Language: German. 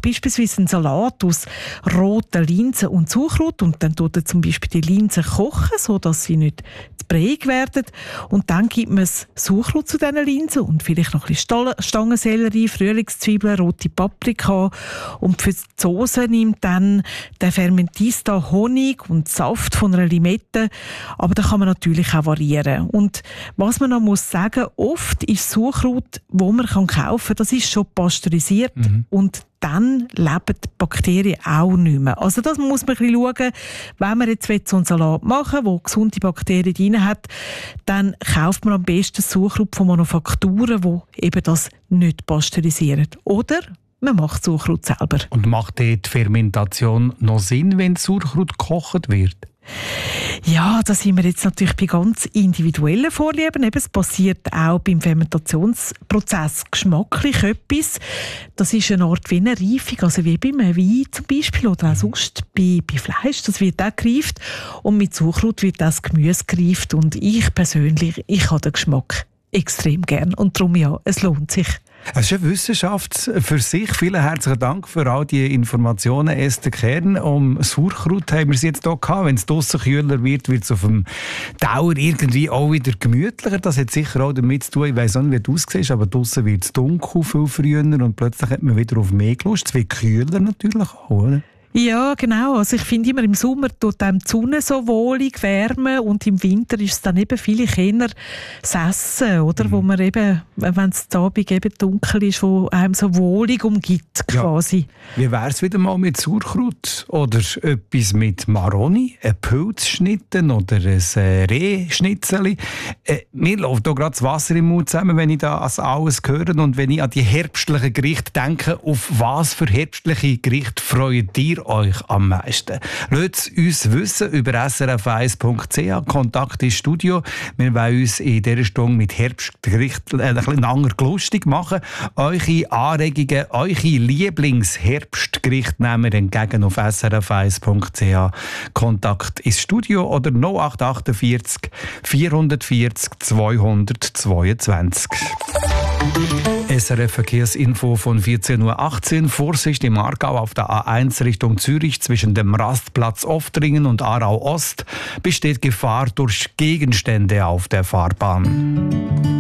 macht beispielsweise einen Salat aus roten Linsen und Sauerkraut und dann tut er zum Beispiel die Linsen kochen, sodass sie nicht zu bräig werden. Und dann gibt man das Sauerkraut zu diesen Linsen und vielleicht noch ein bisschen Stangensellerie, Frühlingszwiebeln, rote Paprika. Und für die Soße nimmt dann der Fermentista Honig und Saft von einer Limette. Aber da kann man natürlich auch variieren. Und was man noch muss sagen, oft ist Sauerkraut, wo man kaufen kann, das ist schon pasteurisiert und dann leben die Bakterien auch nicht mehr. Also das muss man ein bisschen schauen. Wenn man jetzt so einen Salat machen will, der gesunde Bakterien drin hat, dann kauft man am besten Sauerkraut von Manufakturen, die eben das nicht pasteurisieren. Oder man macht Sauerkraut selber. Und macht die Fermentation noch Sinn, wenn Sauerkraut gekocht wird? Ja, da sind wir jetzt natürlich bei ganz individuellen Vorlieben. Eben, es passiert auch beim Fermentationsprozess geschmacklich etwas. Das ist eine Art wie eine Reifung, also wie beim Wein zum Beispiel oder auch sonst bei Fleisch. Das wird auch gereift und mit Sauerkraut wird das Gemüse gereift. Und ich persönlich, ich habe den Geschmack extrem gern und darum ja, es lohnt sich. Es ist eine Wissenschaft für sich. Vielen herzlichen Dank für all die Informationen, Esther Kern. Um Sauerkraut haben wir es jetzt hier gehabt. Wenn es draussen kühler wird, wird es auf dem Dauer irgendwie auch wieder gemütlicher. Das hat sicher auch damit zu tun, ich weiss auch nicht, wie du aussiehst, aber draussen wird es dunkel viel früher und plötzlich hat man wieder auf mehr Lust. Es wird kühler natürlich auch, oder? Ja, genau. Also ich finde immer, im Sommer tut einem die Sonne so wohlig wärmen und im Winter ist es dann eben vielleicht eher das Essen, oder? Wo man eben, wenn es am Abend eben dunkel ist, wo einem so wohlig umgibt quasi. Ja. Wie wäre es wieder mal mit Sauerkraut oder etwas mit Maroni, ein Pilzschnitten oder ein Rehschnitzeli? Mir läuft da gerade das Wasser im Mund zusammen, wenn ich das alles höre und wenn ich an die herbstlichen Gerichte denke. Auf was für herbstliche Gerichte freut ihr euch am meisten? Lasst uns wissen über srf1.ch. Kontakt ins Studio. Wir wollen uns in dieser Stunde mit Herbstgerichten ein bisschen lustig machen. Eure Anregungen, eure Lieblingsherbstgerichte nehmen wir entgegen auf srf1.ch. Kontakt ins Studio oder 0848 440 222. SRF Verkehrsinfo von 14.18 Uhr. Vorsicht im Aargau auf der A1 Richtung Zürich zwischen dem Rastplatz Oftringen und Aarau Ost besteht Gefahr durch Gegenstände auf der Fahrbahn.